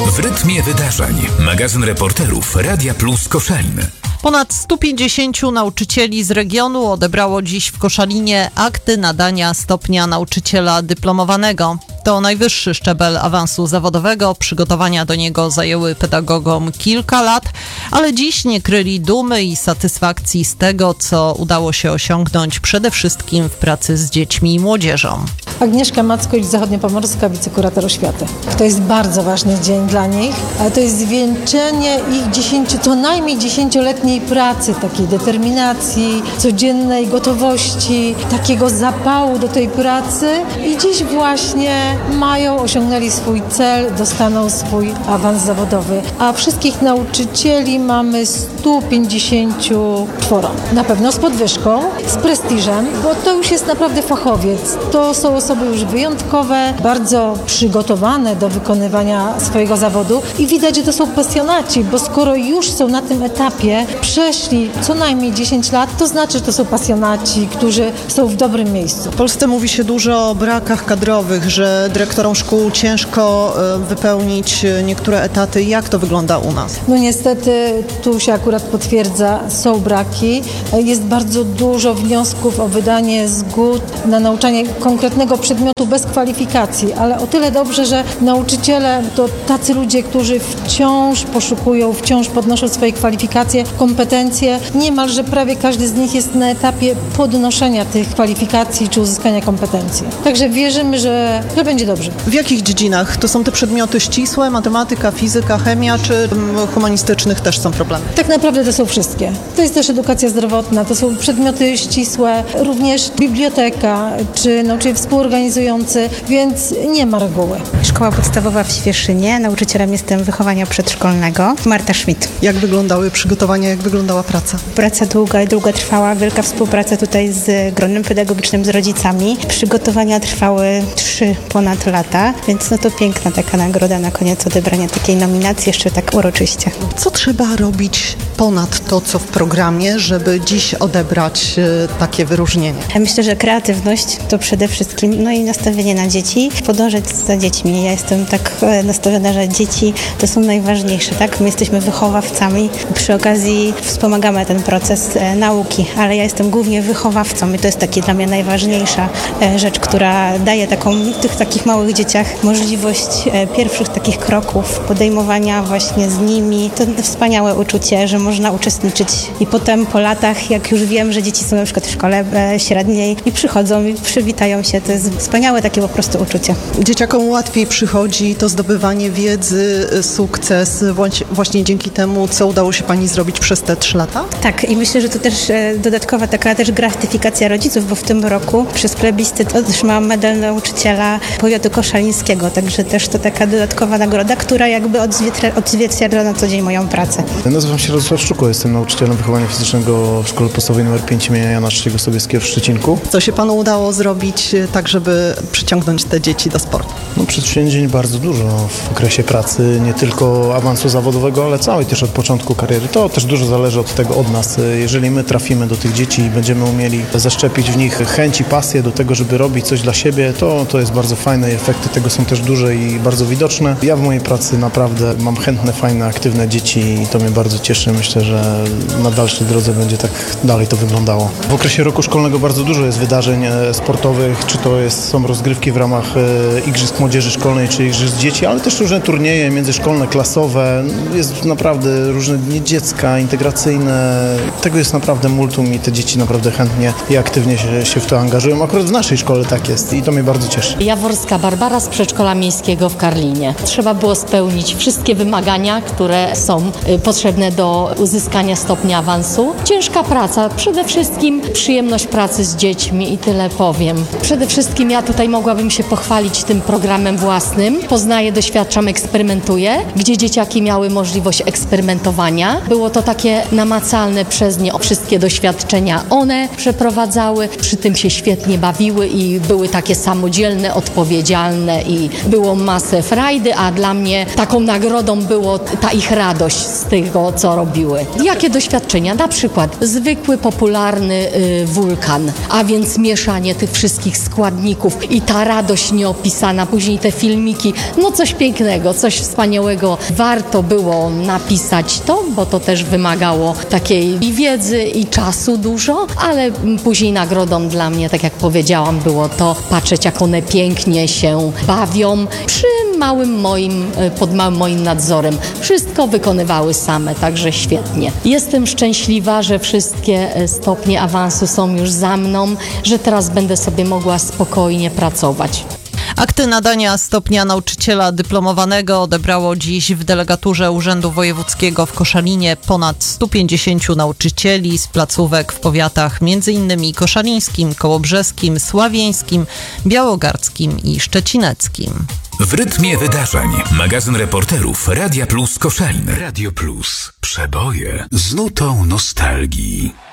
W rytmie wydarzeń. Magazyn reporterów Radia Plus Koszalin. Ponad 150 nauczycieli z regionu odebrało dziś w Koszalinie akty nadania stopnia nauczyciela dyplomowanego. To najwyższy szczebel awansu zawodowego. Przygotowania do niego zajęły pedagogom kilka lat, ale dziś nie kryli dumy i satysfakcji z tego, co udało się osiągnąć przede wszystkim w pracy z dziećmi i młodzieżą. Agnieszka Mackowicz, Zachodniopomorska, wicekurator oświaty. To jest bardzo ważny dzień dla nich, ale to jest zwieńczenie ich co najmniej 10-letniej pracy, takiej determinacji, codziennej gotowości, takiego zapału do tej pracy i dziś właśnie osiągnęli swój cel, dostaną swój awans zawodowy. A wszystkich nauczycieli mamy 154. Na pewno z podwyżką, z prestiżem, bo to już jest naprawdę fachowiec. To są osoby już wyjątkowe, bardzo przygotowane do wykonywania swojego zawodu i widać, że to są pasjonaci, bo skoro już są na tym etapie, przeszli co najmniej 10 lat, to znaczy, że to są pasjonaci, którzy są w dobrym miejscu. W Polsce mówi się dużo o brakach kadrowych, że dyrektorom szkół ciężko wypełnić niektóre etaty. Jak to wygląda u nas? No niestety, tu się akurat potwierdza, są braki. Jest bardzo dużo wniosków o wydanie zgód na nauczanie konkretnego przedmiotu bez kwalifikacji, ale o tyle dobrze, że nauczyciele to tacy ludzie, którzy wciąż poszukują, wciąż podnoszą swoje kwalifikacje, kompetencje. Niemalże prawie każdy z nich jest na etapie podnoszenia tych kwalifikacji czy uzyskania kompetencji. Także wierzymy, że będzie dobrze. W jakich dziedzinach? To są te przedmioty ścisłe, matematyka, fizyka, chemia, czy humanistycznych też są problemy? Tak naprawdę to są wszystkie. To jest też edukacja zdrowotna, to są przedmioty ścisłe, również biblioteka, czy nauczyciel współorganizujący, więc nie ma reguły. Szkoła podstawowa w Świeszynie, nauczycielem jestem wychowania przedszkolnego. Marta Schmidt. Jak wyglądały przygotowania, jak wyglądała praca? Praca długa trwała, wielka współpraca tutaj z gronem pedagogicznym, z rodzicami. Przygotowania trwały 3 ponad lata, więc no to piękna taka nagroda na koniec odebrania takiej nominacji, jeszcze tak uroczyście. Co trzeba robić ponad to, co w programie, żeby dziś odebrać takie wyróżnienie? Ja myślę, że kreatywność to przede wszystkim, no i nastawienie na dzieci, podążać za dziećmi. Ja jestem tak nastawiona, że dzieci to są najważniejsze, tak? My jesteśmy wychowawcami, przy okazji wspomagamy ten proces nauki, ale ja jestem głównie wychowawcą i to jest takie dla mnie najważniejsza rzecz, która daje w tych takich małych dzieciach możliwość pierwszych takich kroków, podejmowania właśnie z nimi. To wspaniałe uczucie, że można uczestniczyć i potem po latach, jak już wiem, że dzieci są na przykład w szkole średniej i przychodzą i przywitają się, to jest wspaniałe takie po prostu uczucie. Dzieciakom łatwiej przychodzi to zdobywanie wiedzy, sukces właśnie dzięki temu, co udało się Pani zrobić przez te 3 lata? Tak i myślę, że to też dodatkowa taka też gratyfikacja rodziców, bo w tym roku przez plebiscyt otrzymałam medal nauczyciela powiatu koszalińskiego, także też to taka dodatkowa nagroda, która jakby odzwierciedla na co dzień moją pracę. Nazywam się Radosław Szczuko, jestem nauczycielem wychowania fizycznego w Szkole Podstawowej nr 5 im. Jana III Sobieskiego w Szczecinku. Co się Panu udało zrobić tak, żeby przyciągnąć te dzieci do sportu? No, przedsięwzięć bardzo dużo w okresie pracy, nie tylko awansu zawodowego, ale całej też od początku kariery. To też dużo zależy od nas. Jeżeli my trafimy do tych dzieci i będziemy umieli zaszczepić w nich chęć i pasję do tego, żeby robić coś dla siebie, to jest bardzo fajne i efekty tego są też duże i bardzo widoczne. Ja w mojej pracy naprawdę mam chętne, fajne, aktywne dzieci i to mnie bardzo cieszy. Myślę, że na dalszej drodze będzie tak dalej to wyglądało. W okresie roku szkolnego bardzo dużo jest wydarzeń sportowych, czy to są rozgrywki w ramach Igrzysk Młodzieży Szkolnej, czy Igrzysk Dzieci, ale też różne turnieje międzyszkolne, klasowe. Jest naprawdę różne dni dziecka, integracyjne. Tego jest naprawdę multum i te dzieci naprawdę chętnie i aktywnie się w to angażują. Akurat w naszej szkole tak jest i to mnie bardzo cieszy. Jaworska Barbara z Przedszkola Miejskiego w Karlinie. Trzeba było spełnić wszystkie wymagania, które są potrzebne do uzyskania stopnia awansu. Ciężka praca, przede wszystkim przyjemność pracy z dziećmi i tyle powiem. Przede wszystkim ja tutaj mogłabym się pochwalić tym programem własnym. Poznaję, doświadczam, eksperymentuję, gdzie dzieciaki miały możliwość eksperymentowania. Było to takie namacalne przez nie wszystkie doświadczenia one przeprowadzały, przy tym się świetnie bawiły i były takie samodzielne, odpowiedzialne niewypowiedzialne i było masę frajdy, a dla mnie taką nagrodą było ta ich radość z tego, co robiły. Jakie doświadczenia? Na przykład zwykły, popularny wulkan, a więc mieszanie tych wszystkich składników i ta radość nieopisana, później te filmiki, no coś pięknego, coś wspaniałego. Warto było napisać to, bo to też wymagało takiej i wiedzy, i czasu dużo, ale później nagrodą dla mnie, tak jak powiedziałam, było to patrzeć, jak one pięknie się bawią pod małym moim nadzorem. Wszystko wykonywały same, także świetnie. Jestem szczęśliwa, że wszystkie stopnie awansu są już za mną, że teraz będę sobie mogła spokojnie pracować. Akty nadania stopnia nauczyciela dyplomowanego odebrało dziś w delegaturze Urzędu Wojewódzkiego w Koszalinie ponad 150 nauczycieli z placówek w powiatach m.in. koszalińskim, kołobrzeskim, sławieńskim, białogardzkim i szczecineckim. W rytmie wydarzeń. Magazyn reporterów Radia Plus Koszalin. Radio Plus. Przeboje z nutą nostalgii.